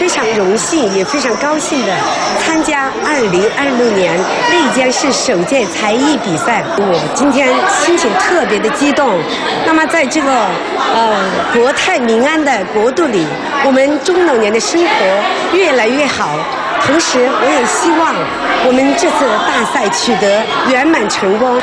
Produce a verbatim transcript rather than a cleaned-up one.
非常荣幸，也非常高兴的参加二零二六年丽江市首届才艺比赛。我今天心情特别的激动。那么在这个呃国泰民安的国度里，我们中老年的生活越来越好。同时，我也希望我们这次大赛取得圆满成功。